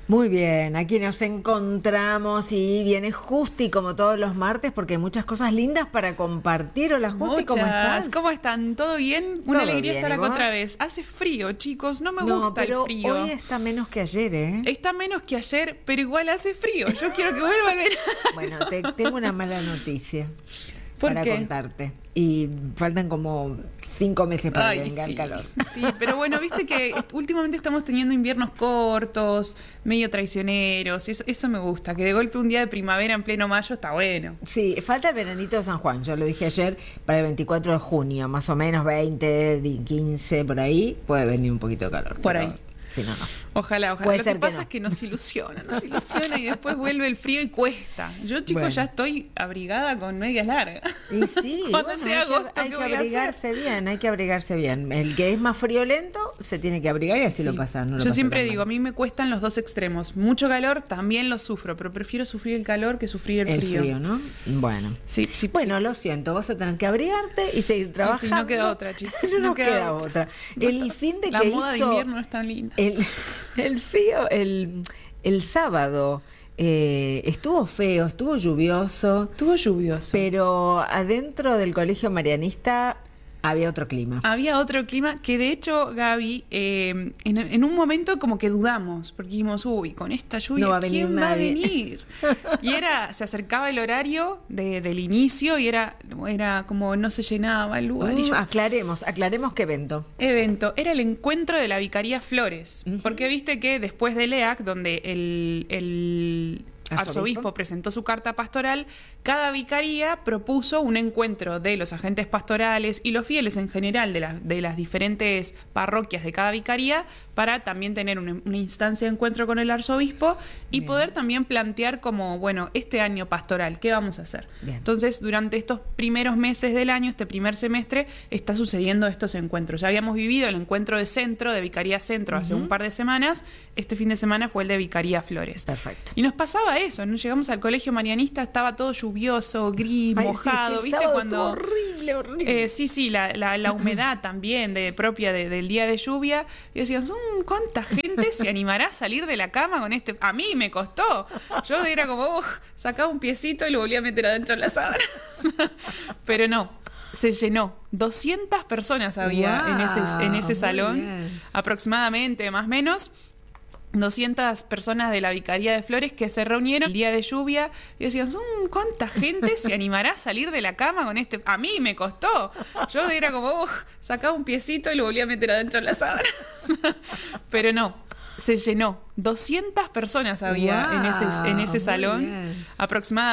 Muy bien, aquí nos encontramos y viene Justi como todos los martes porque hay muchas cosas lindas para compartir. Hola Justi, ¿cómo estás? ¿Cómo están? ¿Todo bien? Una Todo alegría bien, estar ¿y acá vos? otra vez. Hace frío, chicos, no me gusta el pero frío. hoy está menos que ayer, ¿eh? Está menos que ayer, pero igual hace frío. Yo quiero que vuelva el verano. Bueno, tengo una mala noticia ¿Por para qué? contarte. Y faltan como 5 meses para que venga sí, el calor. sí, pero bueno, viste que últimamente estamos teniendo inviernos cortos, medio traicioneros, y eso me gusta, que de golpe un día de primavera en pleno mayo está bueno. Sí, falta el veranito de San Juan, yo lo dije ayer, para el 24 de junio, más o menos 20, 15, por ahí, puede venir un poquito de calor. Por pero ahí. Si no, no. Ojalá. Puede Lo ser que que pasa no. es que nos ilusiona y después vuelve el frío y cuesta. Yo, chicos, Bueno. ya estoy abrigada con medias largas. Y sí, Cuando sea agosto, hay ¿qué que voy a hacer? abrigarse bien, hay que abrigarse bien. El que es más friolento se tiene que abrigar y así Sí. lo pasa. No lo Yo pasa siempre tan digo, a mal. mí me cuestan los dos extremos. Mucho calor, también lo sufro, pero prefiero sufrir el calor que sufrir el El frío. frío, ¿no? Bueno. Sí, sí, Bueno, sí. lo siento, vas a tener que abrigarte y seguir trabajando. no queda otra, chicos, No no queda queda otra. otra. El fin de La que moda de hizo invierno no es tan linda. el frío, el sábado estuvo feo, estuvo lluvioso, Estuvo lluvioso. pero adentro del colegio marianista había otro clima. Había otro clima que de hecho, Gaby, en un momento como que dudamos, porque dijimos, uy, con esta lluvia, No va a venir ¿quién va a nadie? venir? Y se acercaba el horario del inicio y era como no se llenaba el lugar. Y yo, Aclaremos qué evento. evento, era el encuentro de la Vicaría Flores, Ujú. porque viste que después del EAC, donde el arzobispo presentó su carta pastoral, cada vicaría propuso un encuentro de los agentes pastorales y los fieles en general de las diferentes parroquias de cada vicaría para también tener una instancia de encuentro con el arzobispo y Bien. poder también plantear como, bueno, este año pastoral, ¿qué vamos a hacer? Bien. Entonces, durante estos primeros meses del año, este primer semestre, está sucediendo estos encuentros. Ya habíamos vivido el encuentro de centro, de Vicaría Centro, hace un par de semanas. Este fin de semana fue el de Vicaría Flores. Perfecto. Y nos pasaba eso, ¿no? Llegamos al colegio marianista, estaba todo lluvioso, gris, Ay, mojado, sí, el ¿viste? sábado Cuando estuvo horrible. sí, la humedad también propia del día de lluvia. Y decían, ¿cuánta gente se animará a salir de la cama con este? A mí me costó. Yo era como, sacaba un piecito y lo volvía a meter adentro de la sábana. Pero no, se llenó. 200 personas había en ese Muy salón, bien. aproximadamente, más o menos. 200 personas de la Vicaría de Flores que se reunieron el día de lluvia y decían, ¿cuánta gente se animará a salir de la cama con este? A mí me costó. Yo era como, sacaba un piecito y lo volvía a meter adentro de la sábana. Pero no, se llenó. 200 personas había en ese Muy salón, bien. aproximadamente.